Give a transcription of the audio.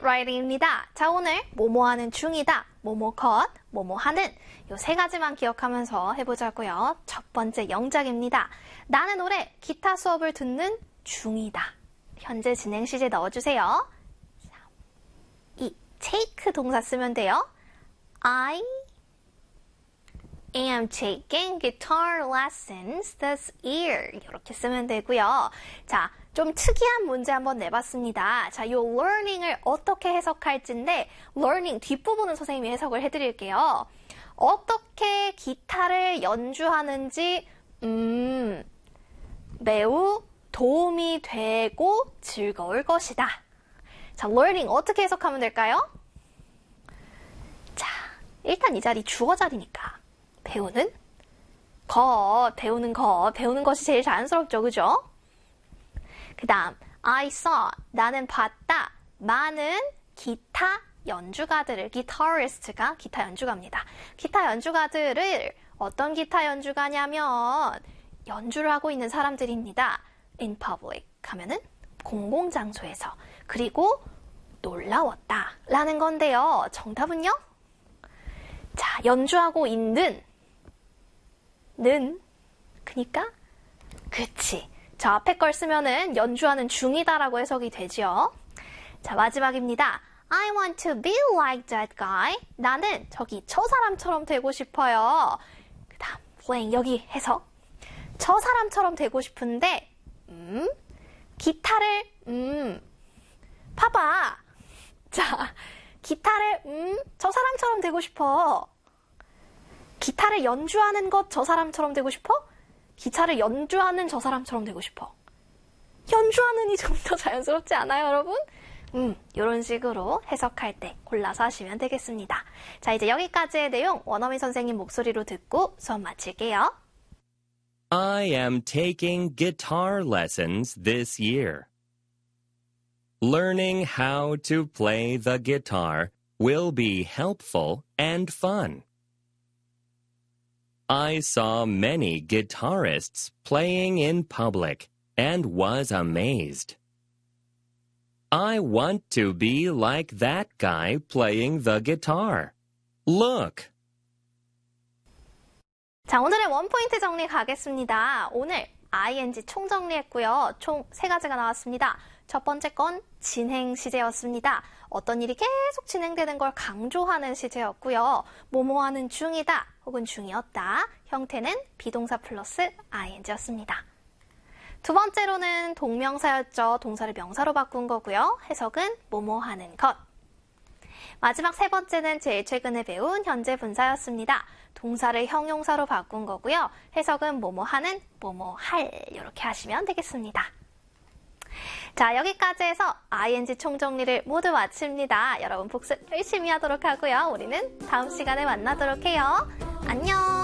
writing입니다. 자, 오늘 뭐뭐 하는 중이다, 뭐뭐 것, 뭐뭐 하는 요 세 가지만 기억하면서 해보자고요. 첫 번째 영작입니다. 나는 올해 기타 수업을 듣는 중이다. 현재 진행 시제 넣어주세요. 이 take 동사 쓰면 돼요. I am taking guitar lessons this year. 이렇게 쓰면 되고요. 자, 좀 특이한 문제 한번 내봤습니다. 자, 요 learning을 어떻게 해석할지인데 learning 뒷부분은 선생님이 해석을 해드릴게요. 어떻게 기타를 연주하는지 매우 도움이 되고 즐거울 것이다. 자, learning 어떻게 해석하면 될까요? 자, 일단 이 자리 주어 자리니까 배우는 배우는 것이 제일 자연스럽죠, 그죠? 그 다음, I saw, 나는 봤다. 많은 기타 연주가들을, 기타리스트가 기타 연주가입니다. 기타 연주가들을 어떤 기타 연주가냐면 연주를 하고 있는 사람들입니다. In public 하면은 공공장소에서. 그리고 놀라웠다 라는 건데요. 정답은요? 자, 연주하고 있는 그니까 그치. 저 앞에 걸 쓰면은 연주하는 중이다라고 해석이 되죠. 자, 마지막입니다. I want to be like that guy. 나는 저기 저 사람처럼 되고 싶어요. 그 다음 playing 여기 해석. 저 사람처럼 되고 싶은데 기타를 봐봐. 자, 기타를 저 사람처럼 되고 싶어. 기타를 연주하는 것 저 사람처럼 되고 싶어? 기타를 연주하는 저 사람처럼 되고 싶어. 연주하는이 좀 더 자연스럽지 않아요, 여러분? 이런 식으로 해석할 때 골라서 하시면 되겠습니다. 자, 이제 여기까지의 내용 원어민 선생님 목소리로 듣고 수업 마칠게요. I am taking guitar lessons this year. Learning how to play the guitar will be helpful and fun. I saw many guitarists playing in public and was amazed. I want to be like that guy playing the guitar. Look! 자, 오늘의 원포인트 정리 가겠습니다. 오늘 ing 총정리했고요. 총 3가지가 나왔습니다. 첫 번째 건 진행 시제였습니다. 어떤 일이 계속 진행되는 걸 강조하는 시제였고요. 뭐뭐 하는 중이다 혹은 중이었다. 형태는 비동사 플러스 ing였습니다. 두 번째로는 동명사였죠. 동사를 명사로 바꾼 거고요. 해석은 뭐뭐 하는 것. 마지막 세 번째는 제일 최근에 배운 현재 분사였습니다. 동사를 형용사로 바꾼 거고요. 해석은 뭐뭐 하는, 뭐뭐 할 이렇게 하시면 되겠습니다. 자, 여기까지 해서 ing 총정리를 모두 마칩니다. 여러분 복습 열심히 하도록 하고요. 우리는 다음 시간에 만나도록 해요. 안녕!